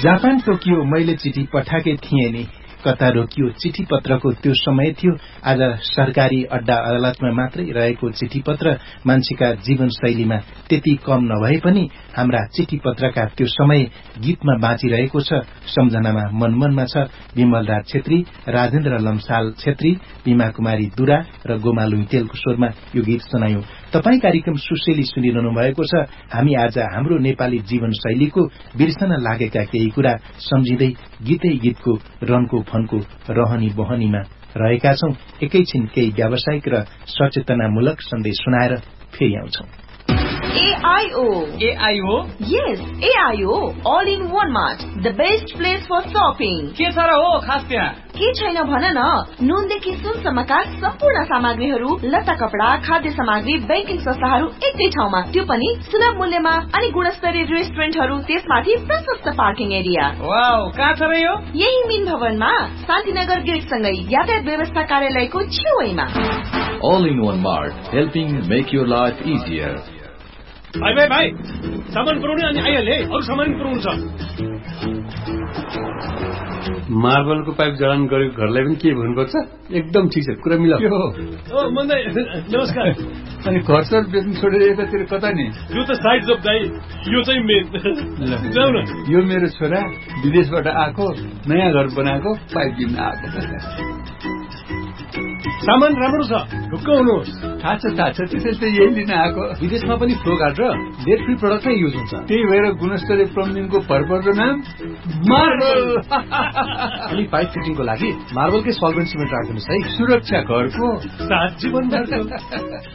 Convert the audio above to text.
Japan Tokyo मैले चिठी पठाएकै थिएँ नि, कता रोकियो चिठी पत्रको त्यो समय थियो। आज सरकारी अड्डा अदालतमा मात्रै रहेको चिठी पत्र मान्छेका जीवनशैलीमा त्यति कम नभए पनि हाम्रा चिठी पत्रका त्यो समय गीतमा बाँचिरहेको छ, सम्झनामा मनमनमा छ। विमल राज छेत्री, राजेन्द्र लम्साल छेत्री, भीमा कुमारी दुरा र गोमा लुइटेलको स्वरमा यो गीत सुनायौं। तपाई कार्यक्रम सुशेली सुनिरहनु भएको छ। हामी आज हाम्रो नेपाली जीवनशैलीको बिर्सन लागेका केही कुरा सम्झिँदै गीतै गीतको रनको फनको रहनी बहनीमा रहेका छौं। एकैछिन केही व्यावसायिक र सचेतनामूलक सन्देश सुनाएर फेरि आउँछौं। AIO? Yes, AIO, all in one mart, the best place for shopping. के छ र हो खास त्यहाँ? के छैन भन न, नुनदेखि सुनसम्मका सम्पूर्ण सामग्रीहरू, लत्ता कपडा, खाद्य सामग्री, बैंकिङ संस्थाहरू एकै ठाउँमा, त्यो पनि सुलभ मूल्यमा, अनि गुणस्तरीय रेस्टुरेन्टहरू, त्यसमाथि प्रशस्त पार्किङ एरिया। वाउ, कहाँ छ र यो? यही मिन भवनमा, शान्तिनगर गेट सँगै यातायात व्यवस्था कार्यालयको छेउैमा। All in one mart, helping make your life easier. भाइ सामान पुर्याउने अनि आइहाले, अरू सामान पुर्याउनु छ। मार्बलको पाइप जडान गरेको घरलाई पनि के भन्नुपर्छ? एकदम ठिक छ, कुरा मिलाऊ। नमस्कार। अनि घर बेच्नु छोडेर यतातिर कता नि? यो त साइड जब दाइ, यो चाहिँ मेन। जाऊ न। यो मेरो छोरा विदेशबाट आएको, नयाँ घर बनाएको, पाइप किन्न आएको। सामान राम्रो छ, ढुक्क हुनुहोस्। थाहा छ, त्यसैले त यही लिन आएको। विदेशमा पनि फ्लो गार्ड र डेट फ्री प्रडक्ट नै युज हुन्छ। त्यही भएर गुणस्तरीय प्लम्बिङको भरपर्दो नाम मार्बल। अनि पाइप फिटिङको लागि मार्बलकै सल्भेन्ट सिमेन्ट राख्नुहोस् है। सुरक्षा घरको साथ जीवनभरको।